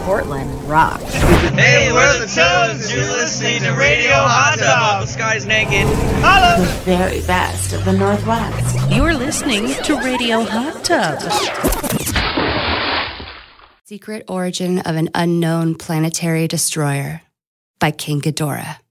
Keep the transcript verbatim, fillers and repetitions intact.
Portland rocks. Hey, we're the Toads. You're listening to Radio Hot Tub. The sky's naked. Holla! The very best of the Northwest. You're listening to Radio Hot Tub. Secret Origin of an Unknown Planetary Destroyer by King Ghidorah.